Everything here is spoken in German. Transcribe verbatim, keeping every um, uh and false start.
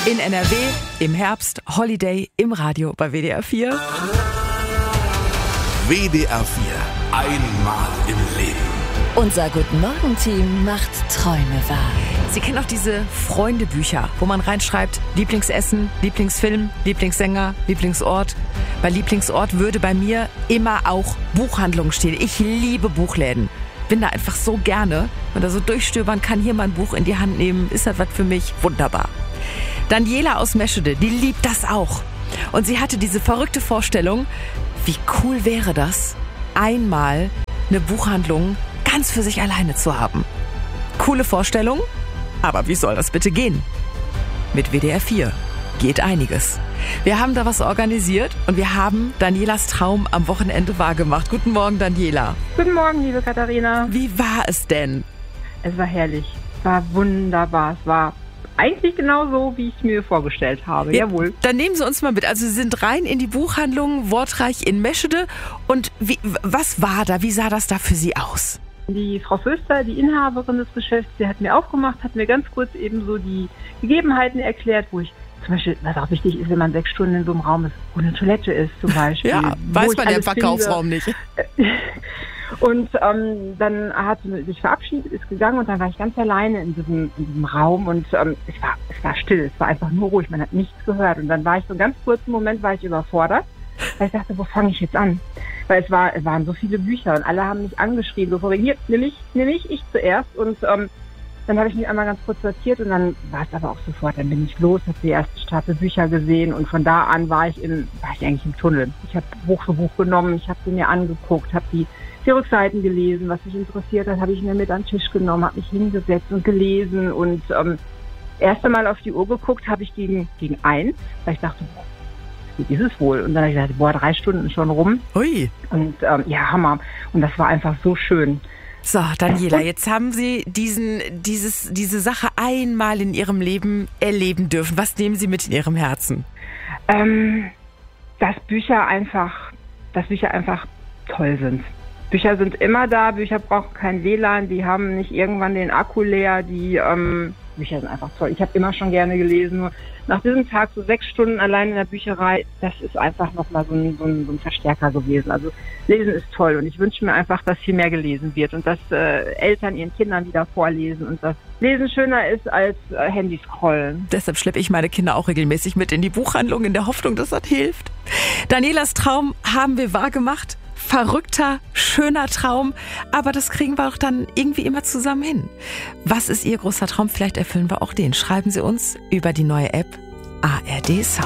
In N R W, im Herbst, Holiday im Radio bei W D R vier. W D R vier, einmal im Leben. Unser Guten-Morgen-Team macht Träume wahr. Sie kennen auch diese Freundebücher, wo man reinschreibt, Lieblingsessen, Lieblingsfilm, Lieblingssänger, Lieblingsort. Bei Lieblingsort würde bei mir immer auch Buchhandlung stehen. Ich liebe Buchläden. Bin da einfach so gerne. Wenn da so durchstöbern kann, hier mal ein Buch in die Hand nehmen, ist das was für mich? Wunderbar. Daniela aus Meschede, die liebt das auch. Und sie hatte diese verrückte Vorstellung, wie cool wäre das, einmal eine Buchhandlung ganz für sich alleine zu haben. Coole Vorstellung, aber wie soll das bitte gehen? Mit W D R vier geht einiges. Wir haben da was organisiert und wir haben Danielas Traum am Wochenende wahrgemacht. Guten Morgen, Daniela. Guten Morgen, liebe Katharina. Wie war es denn? Es war herrlich. Es war wunderbar. Es war eigentlich genau so, wie ich es mir vorgestellt habe. Ja, Jawohl. Dann nehmen Sie uns mal mit. Also Sie sind rein in die Buchhandlung Wortreich in Meschede. Und wie, was war da? Wie sah das da für Sie aus? Die Frau Föster, die Inhaberin des Geschäfts, die hat mir aufgemacht, hat mir ganz kurz eben so die Gegebenheiten erklärt, wo ich zum Beispiel, was auch wichtig ist, wenn man sechs Stunden in so einem Raum ist, wo eine Toilette ist zum Beispiel. Ja, weiß man ja im Verkaufsraum nicht. Und ähm, dann hat sie sich verabschiedet, ist gegangen und dann war ich ganz alleine in diesem, in diesem Raum und ähm, es war es war still, es war einfach nur ruhig, man hat nichts gehört. Und dann war ich so einen ganz kurzen Moment, war ich überfordert, weil ich dachte, wo fange ich jetzt an? Weil es, war, es waren so viele Bücher und alle haben mich angeschrieben, so vorweg, hier, nimm ich, nimm ich, ich zuerst. Und ähm, dann habe ich mich einmal ganz kurz sortiert und dann war es aber auch sofort, dann bin ich los, habe die erste Stapel Bücher gesehen und von da an war ich, im, war ich eigentlich im Tunnel. Ich habe Buch für Buch genommen, ich habe sie mir angeguckt, habe die die Rückseiten gelesen, was mich interessiert hat, habe ich mir mit an den Tisch genommen, habe mich hingesetzt und gelesen und ähm, erst einmal auf die Uhr geguckt, habe ich gegen, gegen eins, weil ich dachte, boah, wie ist es wohl? Und dann habe ich gesagt, boah, drei Stunden schon rum. Ui. Und ähm, ja, Hammer. Und das war einfach so schön. So, Daniela, jetzt haben Sie diesen, dieses, diese Sache einmal in Ihrem Leben erleben dürfen. Was nehmen Sie mit in Ihrem Herzen? Ähm, dass Bücher einfach, dass Bücher einfach toll sind. Bücher sind immer da, Bücher brauchen kein W L A N, die haben nicht irgendwann den Akku leer, die ähm, Bücher sind einfach toll. Ich habe immer schon gerne gelesen, nur nach diesem Tag so sechs Stunden allein in der Bücherei, das ist einfach nochmal so ein, so, ein, so ein Verstärker gewesen. Also Lesen ist toll und ich wünsche mir einfach, dass viel mehr gelesen wird und dass äh, Eltern ihren Kindern wieder vorlesen und dass Lesen schöner ist als äh, Handy scrollen. Deshalb schleppe ich meine Kinder auch regelmäßig mit in die Buchhandlung in der Hoffnung, dass das hilft. Danielas Traum haben wir wahrgemacht. Verrückter, schöner Traum, aber das kriegen wir auch dann irgendwie immer zusammen hin. Was ist Ihr großer Traum? Vielleicht erfüllen wir auch den. Schreiben Sie uns über die neue App A R D Sound.